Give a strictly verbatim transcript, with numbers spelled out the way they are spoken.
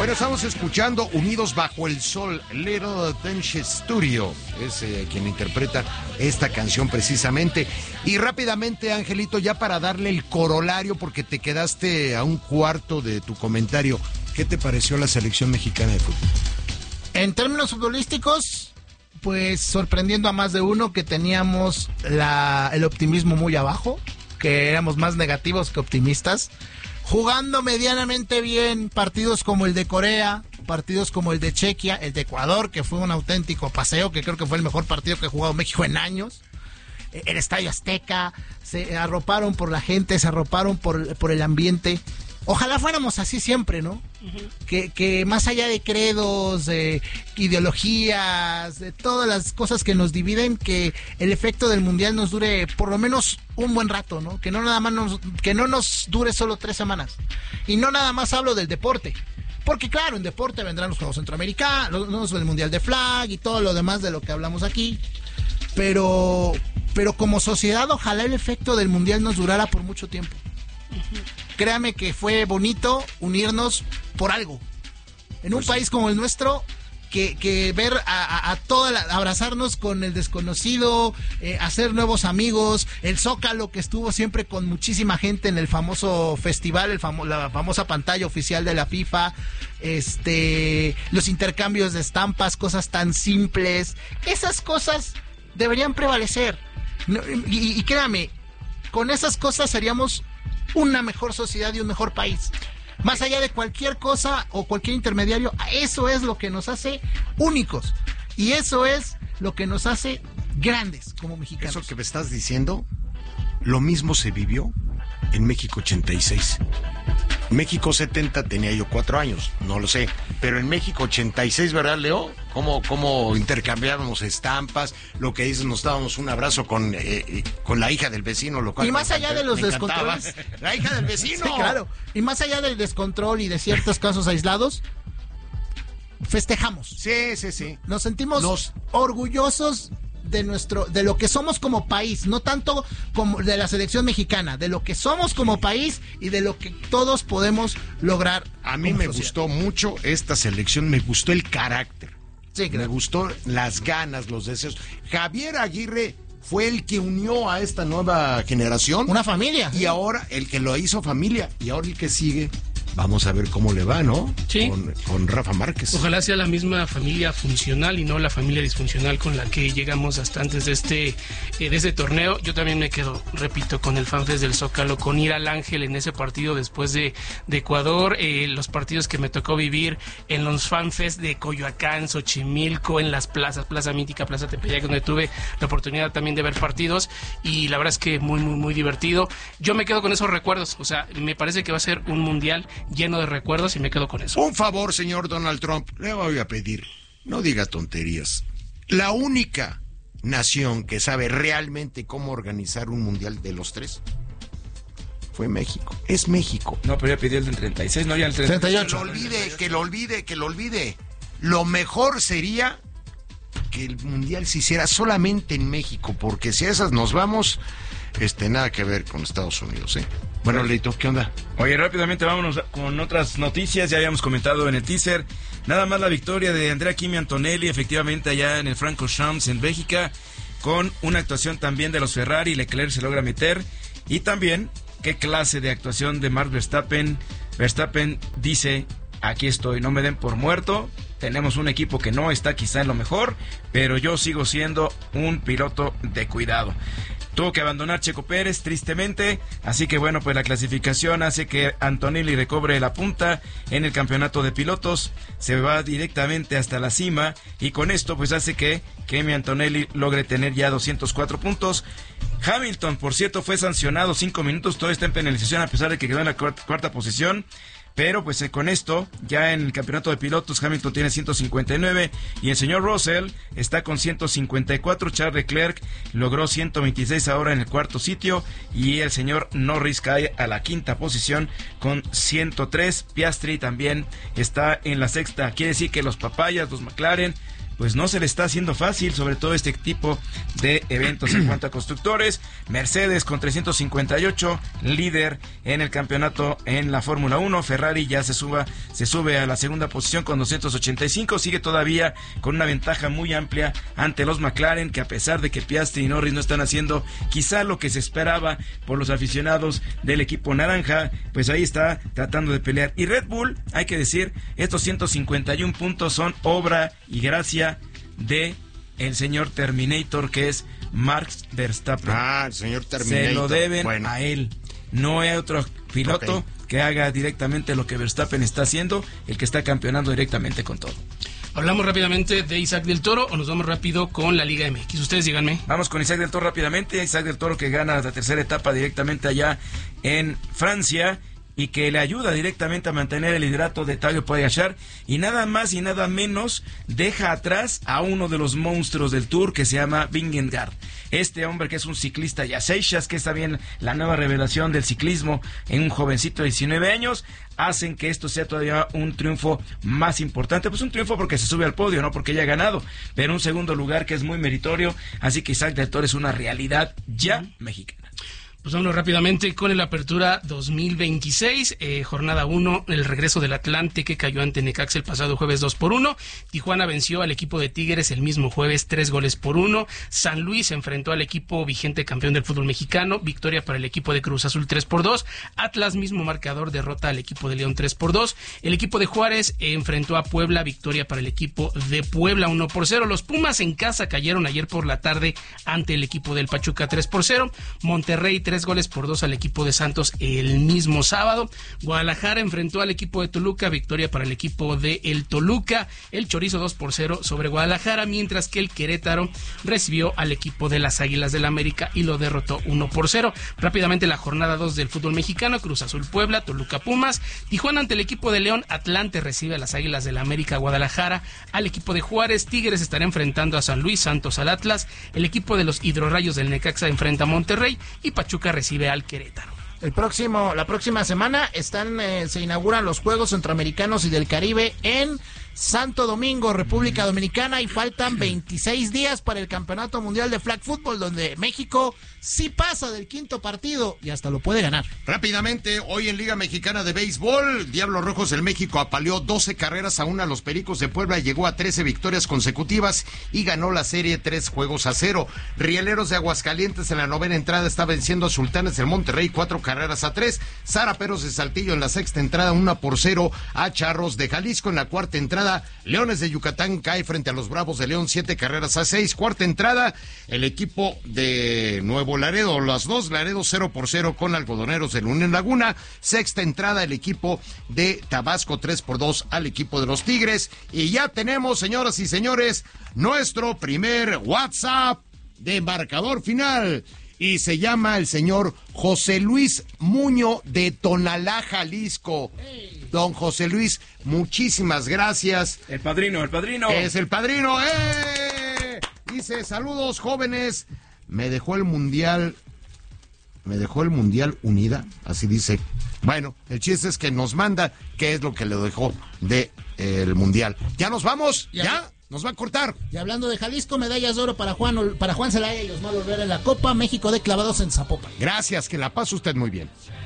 Bueno, estamos escuchando Unidos Bajo el Sol, Little Dance Studio, es eh, quien interpreta esta canción precisamente. Y rápidamente, Angelito, ya para darle el corolario, porque te quedaste a un cuarto de tu comentario, ¿qué te pareció la selección mexicana de fútbol? En términos futbolísticos, pues sorprendiendo a más de uno, que teníamos la, el optimismo muy abajo, que éramos más negativos que optimistas. Jugando medianamente bien partidos como el de Corea, partidos como el de Chequia, el de Ecuador, que fue un auténtico paseo, que creo que fue el mejor partido que ha jugado México en años. El Estadio Azteca, se arroparon por la gente, se arroparon por, por el ambiente. Ojalá fuéramos así siempre, ¿no? Uh-huh. Que, que más allá de credos, de ideologías, de todas las cosas que nos dividen, que el efecto del mundial nos dure por lo menos un buen rato, ¿no? Que no nada más nos, que no nos dure solo tres semanas. Y no nada más hablo del deporte. Porque claro, en deporte vendrán los Juegos Centroamericanos, el Mundial de Flag y todo lo demás de lo que hablamos aquí. Pero, pero como sociedad, ojalá el efecto del mundial nos durara por mucho tiempo. Uh-huh. Créame que fue bonito unirnos por algo. En un pues país sí. como el nuestro, que, que ver a, a, a toda la, abrazarnos con el desconocido, eh, hacer nuevos amigos, el Zócalo que estuvo siempre con muchísima gente en el famoso festival, el famo, la famosa pantalla oficial de la FIFA, este, los intercambios de estampas, cosas tan simples, esas cosas deberían prevalecer. No, y, y créame, con esas cosas seríamos una mejor sociedad y un mejor país. Más allá de cualquier cosa o cualquier intermediario, eso es lo que nos hace únicos. Y eso es lo que nos hace grandes como mexicanos. Eso que me estás diciendo, lo mismo se vivió en México ochenta y seis. México setenta tenía yo cuatro años, no lo sé. Pero en México ochenta y seis, ¿verdad, Leo? ¿Cómo, cómo intercambiábamos estampas? Lo que dices, nos dábamos un abrazo con, eh, con la hija del vecino, lo cual... Y más allá encanta, de los descontroles... ¡La hija del vecino! Sí, claro. Y más allá del descontrol y de ciertos casos aislados, festejamos. Sí, sí, sí. Nos sentimos nos... orgullosos de nuestro, de lo que somos como país, no tanto como de la selección mexicana, de lo que somos como país y de lo que todos podemos lograr. A mí me sociedad. gustó mucho esta selección, me gustó el carácter, sí, claro. me gustó las ganas, los deseos. Javier Aguirre fue el que unió a esta nueva generación. Una familia. Y ahora el que lo hizo familia, y ahora el que sigue. Vamos a ver cómo le va, ¿no? Sí. Con, con Rafa Márquez. Ojalá sea la misma familia funcional y no la familia disfuncional con la que llegamos hasta antes de este, eh, de este torneo. Yo también me quedo, repito, con el FanFest del Zócalo, con ir al Ángel en ese partido después de, de Ecuador, eh, los partidos que me tocó vivir en los FanFest de Coyoacán, Xochimilco, en las plazas, Plaza Mítica, Plaza Tepeyac, donde tuve la oportunidad también de ver partidos y la verdad es que muy, muy, muy divertido. Yo me quedo con esos recuerdos, o sea, me parece que va a ser un mundial lleno de recuerdos y me quedo con eso. Un favor, señor Donald Trump, le voy a pedir, no diga tonterías. La única nación que sabe realmente cómo organizar un mundial de los tres fue México. Es México. No, pero ya pidió el del treinta y seis, no ya el treinta y ocho. Que lo olvide, que lo olvide, que lo olvide. Lo mejor sería que el mundial se hiciera solamente en México, porque si a esas nos vamos, este, nada que ver con Estados Unidos, ¿eh? Bueno, Leito, ¿qué onda? Oye, rápidamente vámonos con otras noticias. Ya habíamos comentado en el teaser. Nada más la victoria de Andrea Kimi Antonelli, efectivamente allá en el Francorchamps en Bélgica, con una actuación también de los Ferrari. Leclerc se logra meter. Y también, qué clase de actuación de Max Verstappen. Verstappen dice, aquí estoy, no me den por muerto. Tenemos un equipo que no está quizá en lo mejor, pero yo sigo siendo un piloto de cuidado. Tuvo que abandonar Checo Pérez, tristemente, así que bueno, pues la clasificación hace que Antonelli recobre la punta en el campeonato de pilotos, se va directamente hasta la cima, y con esto pues hace que Kimi Antonelli logre tener ya doscientos cuatro puntos. Hamilton, por cierto, fue sancionado cinco minutos, todo está en penalización a pesar de que quedó en la cuarta, cuarta posición. Pero pues eh, con esto, ya en el campeonato de pilotos, Hamilton tiene ciento cincuenta y nueve y el señor Russell está con ciento cincuenta y cuatro. Charles Leclerc logró ciento veintiséis ahora en el cuarto sitio y el señor Norris cae a la quinta posición con ciento tres. Piastri también está en la sexta. Quiere decir que los papayas, los McLaren, pues no se le está haciendo fácil, sobre todo este tipo de eventos en cuanto a constructores. Mercedes con trescientos cincuenta y ocho, líder en el campeonato en la Fórmula uno. Ferrari ya se suba, se sube a la segunda posición con doscientos ochenta y cinco, sigue todavía con una ventaja muy amplia ante los McLaren, que a pesar de que Piastri y Norris no están haciendo quizá lo que se esperaba por los aficionados del equipo naranja, pues ahí está tratando de pelear. Y Red Bull, hay que decir, estos ciento cincuenta y uno puntos son obra y gracia de el señor Terminator, que es Max Verstappen. Ah, el señor Terminator. Se lo deben bueno. a él. No hay otro piloto okay. que haga directamente lo que Verstappen está haciendo, el que está campeonando directamente con todo. Hablamos rápidamente de Isaac del Toro o nos vamos rápido con la Liga M X. Ustedes díganme. Vamos con Isaac del Toro rápidamente. Isaac del Toro que gana la tercera etapa directamente allá en Francia y que le ayuda directamente a mantener el liderato de Tadej Pogačar, y nada más y nada menos deja atrás a uno de los monstruos del Tour que se llama Vingegaard. Este hombre que es un ciclista ya Seixas, que está bien la nueva revelación del ciclismo en un jovencito de diecinueve años, hacen que esto sea todavía un triunfo más importante. Pues un triunfo porque se sube al podio, no porque haya ganado, pero un segundo lugar que es muy meritorio, así que Isaac del Toro es una realidad ya mexicana. Pues vámonos rápidamente con el Apertura dos mil veintiséis, eh, jornada uno, el regreso del Atlante que cayó ante Necaxa el pasado jueves dos por uno. Tijuana venció al equipo de Tigres el mismo jueves tres goles por uno. San Luis enfrentó al equipo vigente campeón del fútbol mexicano, victoria para el equipo de Cruz Azul tres por dos. Atlas, mismo marcador, derrota al equipo de León tres por dos. El equipo de Juárez eh, enfrentó a Puebla, victoria para el equipo de Puebla uno por cero. Los Pumas en casa cayeron ayer por la tarde ante el equipo del Pachuca tres por cero. Monterrey tres goles por dos al equipo de Santos el mismo sábado. Guadalajara enfrentó al equipo de Toluca, victoria para el equipo de el Toluca, el Chorizo dos por cero sobre Guadalajara, mientras que el Querétaro recibió al equipo de las Águilas del América y lo derrotó uno por cero. Rápidamente la jornada dos del fútbol mexicano, Cruz Azul Puebla, Toluca Pumas, Tijuana ante el equipo de León, Atlante recibe a las Águilas del América, Guadalajara al equipo de Juárez, Tigres estará enfrentando a San Luis, Santos al Atlas, el equipo de los Hidrorrayos del Necaxa enfrenta a Monterrey y Pachuca recibe al Querétaro. El próximo, la próxima semana están, eh, se inauguran los Juegos Centroamericanos y del Caribe en Santo Domingo, República Dominicana, y faltan veintiséis días para el Campeonato Mundial de Flag Football, donde México sí pasa del quinto partido y hasta lo puede ganar. Rápidamente, hoy en Liga Mexicana de Béisbol, Diablos Rojos del México apaleó doce carreras a una a los Pericos de Puebla, llegó a trece victorias consecutivas y ganó la serie tres juegos a cero. Rieleros de Aguascalientes en la novena entrada está venciendo a Sultanes del Monterrey cuatro carreras a tres. Zaraperos de Saltillo en la sexta entrada una por cero a Charros de Jalisco. En la cuarta entrada, Leones de Yucatán cae frente a los Bravos de León siete carreras a seis. Cuarta entrada, el equipo de Nuevo Laredo, las dos Laredo cero por cero con Algodoneros de Unión Laguna. Sexta entrada, el equipo de Tabasco tres por dos al equipo de los Tigres. Y ya tenemos, señoras y señores, nuestro primer WhatsApp de marcador final. Y se llama el señor José Luis Muño de Tonalá, Jalisco. Don José Luis, muchísimas gracias. El padrino, el padrino. Es el padrino. ¡Eh! Dice, saludos jóvenes. Me dejó el mundial, me dejó el mundial unida, así dice. Bueno, el chiste es que nos manda qué es lo que le dejó de eh, el mundial. ¿Ya nos vamos? ¿Ya? ¿Ya? Nos va a cortar. Y hablando de Jalisco, medallas de oro para Juan, para Juan Zelaya y Osmar Olvera en la Copa México de clavados en Zapopan. Gracias, que la pase usted muy bien.